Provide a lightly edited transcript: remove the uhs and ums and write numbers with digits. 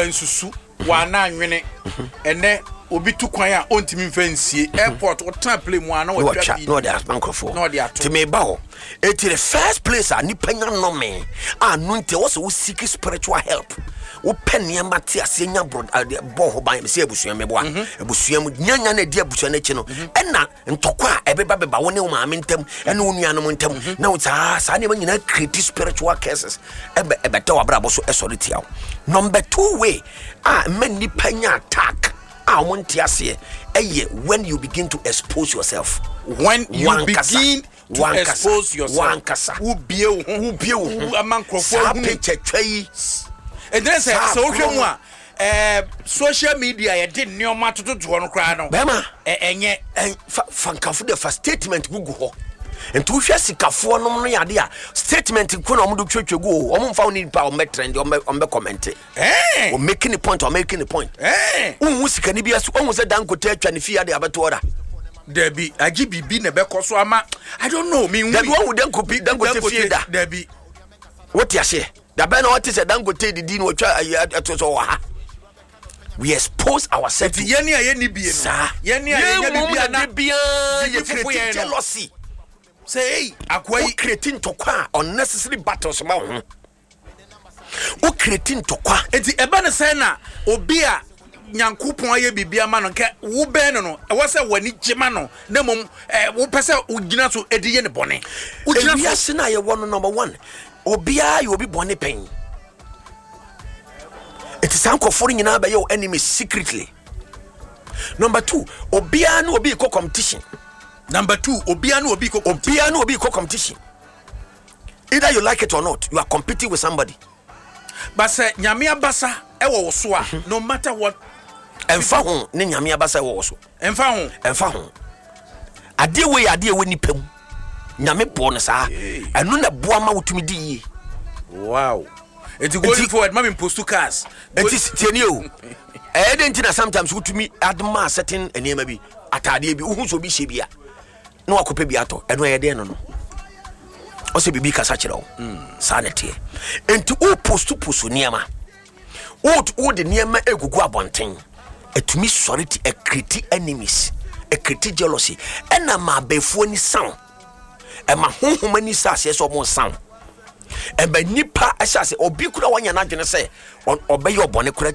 wansusu wa na anwene ene obi tu kwan a ontimi mfansie airport o tan play mu ana wa twa bi no dey bankrofo no dey ato to me ba ho it the first place a nipa nya no me anu nte wo so seek spiritual help wo penia mate ase nya bo ho ban se abusua me bo abusua mu nyanya na di abusua na chi no ena ntokwa ebeba beba wo ne wo maame ntam ene wo nuanom ntam na wo sa ne ba nyina create spiritual cases ebe ta wabrabo so esori tia number 2 way men nipa nya attack when you begin to expose yourself. When you begin to expose yourself. And then say social media you didn't know what to do on crano. Bema enye fankafu the first statement gugu and to share sikafo no no yade a statement ko na omudu twetwe go o mfa oni pa o metrend o me comment o making the point unhu sika ni bia so onhu se dankote atwa ne fia de abeto ora debi agi bibi ne be koso ama I don't know me debi wo dankote fia da debi what you say da be na what is dankote didi no atwa atoso wa ha we expose ourselves yeni ayeni bie no yeni ayeni bia ye create jealousy. Say, hey, akwai creating tokwa unnecessary battles ma ho. O creating tokwa. Enti eba ne say na obi a nyankopon aye bibia ma no nke wo ben no e wo say wani gima no na mom wo pese ugina so ediye ne bone. Ugina so na ye wo no number 1. Obi a ye obi bone pen. It is ankofo nyina ba ye enemy secretly. Number 2, obi a no obi ko competition. Number 2, Obiano will be competition. Either you like it or not, you are competing with somebody. But say Nyamia Basa ewo so no matter what. Emfa ho ne Nyamia Basa ewo so. Emfa ho. Ade we ni pam. Nyame bo no sa. Enu na bo ama wotumi di. Wow. It's going forward, mama post 2 cars. It is tieni o. Dentina sometimes wotumi adma certain enema bi atade bi uhu so bi hye bia. No akope bi ato eno ye de no no o se bibi kasa kire o sanete enti o postu niema o de niema egugu abonten etumi sorry a create enemies a create jealousy ena ma befuo ni sound e ma honhoma ni sase so mo sound e ba nipa asase obi kura wanya na dwene se obeye obone kura